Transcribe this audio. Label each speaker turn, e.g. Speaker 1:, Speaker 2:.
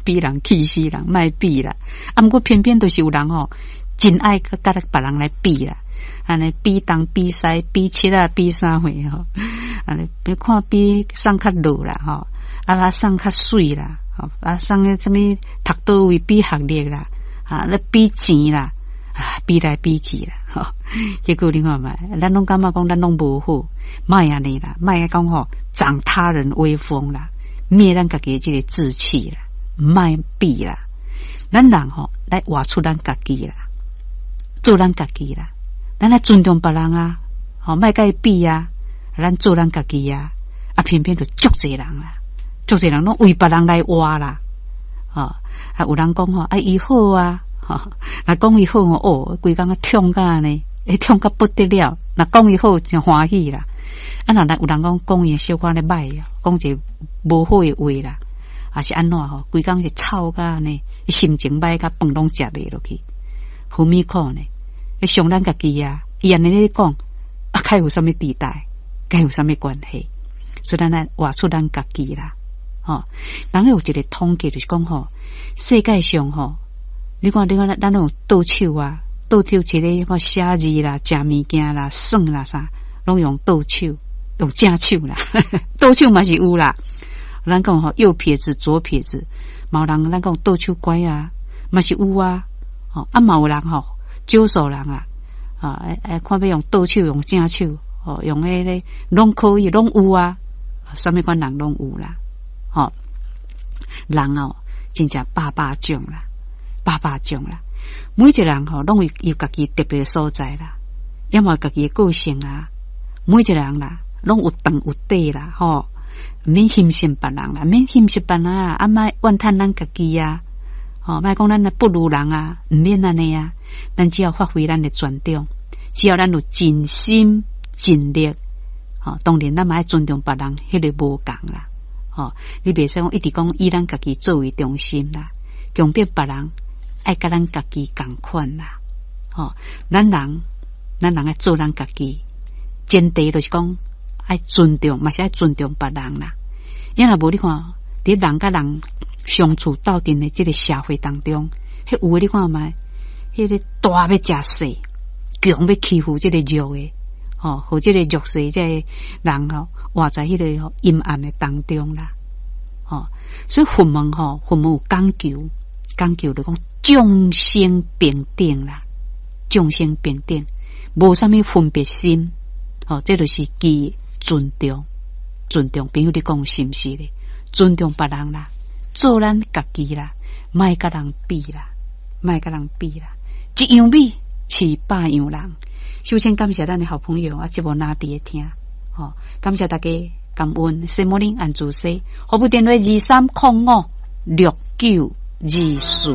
Speaker 1: 比人气死人，卖比啦。啊，不过偏偏都是有人吼，真爱甲别人来比啦。安尼比东比西比七啊比啥货吼，安尼别看比送较落啦吼，啊送较水啦，吼啊送个什么读倒位比学历啦，啊咧比钱啦，啊比来比去啦，吼，结果你看嘛，咱拢感觉讲咱拢无好，莫安尼啦，莫讲吼长他人威风啦，灭咱家己这个志气啦，莫比啦，咱人吼来活出咱家己啦，做咱家己啦。咱来尊重别人啊，吼，莫甲伊比啊，咱做咱家己啊，啊，偏偏就足侪人啦，足侪人拢为别人来活啦，吼，啊，有人讲吼，啊，伊好啊，吼，若讲伊好哦，规工啊痛甲呢，痛甲不得了，若讲伊好就欢喜啦，啊，若有人讲伊小可咧歹啊，讲一无好诶话啦，啊是安怎吼，规工是臭甲呢，心情歹甲饭拢食袂落去，何米可呢？伤咱家己啊！伊安尼咧讲，啊，该有啥物地带，该有啥物关系？所以咱来活出咱家己啦，吼。人有一个统计就是讲吼，世界上吼，你看咱有倒手啊，倒手一个写字啦、食物件啦、算啦啥，拢用倒手，用正手啦，倒手嘛是有啦。咱讲吼，右撇子、左撇子，嘛有人咱讲倒手拐啊，嘛是有啊，吼啊嘛有人吼。少数人啊，看要用倒手用正手，哦，用迄个拢可以，拢有啊，啥物款人拢有啦，吼，人哦，真正百种啦，百种啦，每一个人吼，拢有家己特别所在啦，要么家己个性啊，每一个人啦，拢有长有短啦，吼，免轻视别人啦，免轻视别人啊，啊，莫怨叹咱家己啊。哦，莫讲咱不如人啊，唔免安尼啊，咱只要发挥咱的专长，只要咱有尽心尽力，哦，当然咱嘛爱尊重别人，迄个无共啦，哦，你袂使讲一直讲以咱家己作为中心啦，强迫别人爱甲咱家己共款啦，哦，咱人爱做咱家己，前提就是讲爱尊重，嘛是爱尊重别人啦，因为无你看，伫人甲人相处斗阵的这个社会当中，迄有的你看卖，迄个大要食细，强要欺负这个弱的，吼，和这个弱势这个人吼，活在迄个阴暗的当中啦，吼，所以佛门有讲究就讲众生平等啦，众生平等，无啥物分别心，吼，这就是基尊重，朋友你讲是不是咧？尊重别人啦。做咱家己啦，莫甲人比啦，一样米饲百样人。首先感谢咱的好朋友啊，节目拿伫听，吼，感谢大家，感恩西摩林安主西，服务电话23056924。